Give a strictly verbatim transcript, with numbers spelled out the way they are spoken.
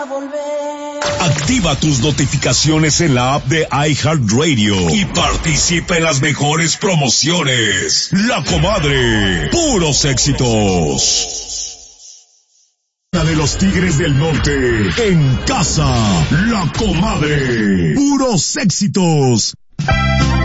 Activa tus notificaciones en la app de iHeartRadio y participa en las mejores promociones. La Comadre, puros éxitos. La de los Tigres del Norte, en casa, La Comadre, puros éxitos.